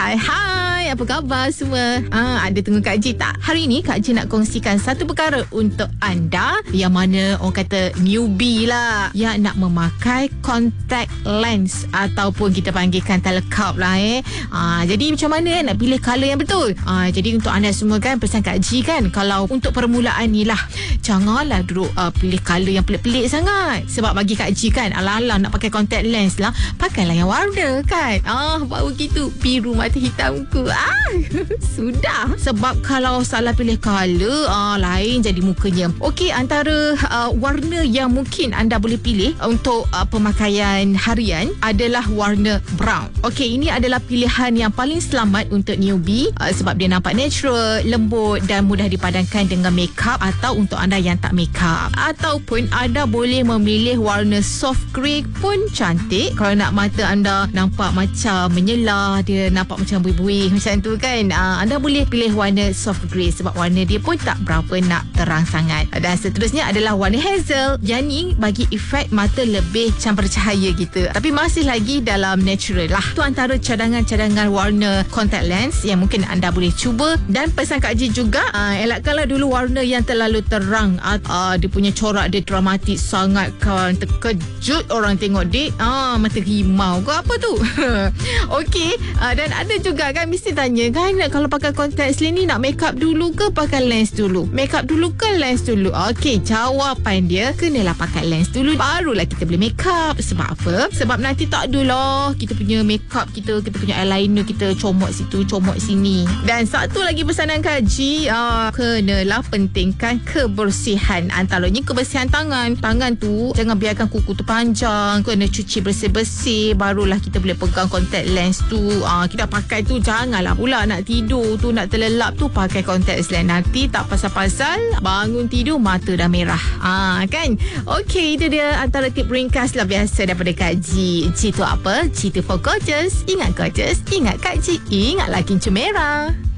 Hai, apa khabar semua? Ada tunggu Kak Ji tak? Hari ni Kak Ji nak kongsikan satu perkara untuk anda yang mana orang kata newbie lah, yang nak memakai contact lens ataupun kita panggilkan telekap lah jadi macam mana nak pilih colour yang betul? Jadi untuk anda semua kan, pesan Kak Ji kan, kalau untuk permulaan ni lah, janganlah duduk pilih colour yang pelik-pelik sangat. Sebab bagi Kak Ji kan, ala-ala nak pakai contact lens lah, pakailah yang warna kan. Baru gitu, biru mata hitamku. Sudah. Sebab kalau salah pilih colour, lain jadi mukanya. Okey, antara warna yang mungkin anda boleh pilih untuk pemakaian harian adalah warna brown. Okey, ini adalah pilihan yang paling selamat untuk newbie sebab dia nampak natural, lembut dan mudah dipadankan dengan makeup, atau untuk anda yang tak makeup. Ataupun anda boleh memilih warna soft grey pun cantik. Kalau nak mata anda nampak macam menyelah, dia nampak macam buih-buih macam tu kan, anda boleh pilih warna soft grey sebab warna dia pun tak berapa nak terang sangat. Dan seterusnya adalah warna hazel, yang ni bagi efek mata lebih macam bercahaya gitu, tapi masih lagi dalam natural lah. Tu antara cadangan-cadangan warna contact lens yang mungkin anda boleh cuba. Dan pesan Kak Ji juga, elakkanlah dulu warna yang terlalu terang, dia punya corak dia dramatik sangat kan, terkejut orang tengok dek, mata rimau ke apa tu. Okey, dan ada juga kan mesti tanya kan, kalau pakai contact lens ni nak makeup dulu ke pakai lens dulu? Makeup dulu ke lens dulu? Okey, jawapan dia kenalah pakai lens dulu, barulah kita boleh makeup. Sebab apa? Sebab nanti tak adalah kita punya makeup kita punya eyeliner kita comot situ, comot sini. Dan satu lagi pesanan Kak Ji, kenalah pentingkan kebersihan. Antaranya kebersihan tangan. Tangan tu jangan biarkan kuku tu panjang, kena cuci bersih-bersih, barulah kita boleh pegang contact lens tu. Kita pakai tu, janganlah pula nak tidur tu, nak terlelap tu pakai contact lens. Nanti tak pasal-pasal bangun tidur mata dah merah. Kan? Okey, itu dia antara tip ringkas lah biasa daripada Kak Ji. Ji tu apa? Ji tu for gorgeous. Ingat gorgeous, ingat Kak Ji, ingatlah kincu merah.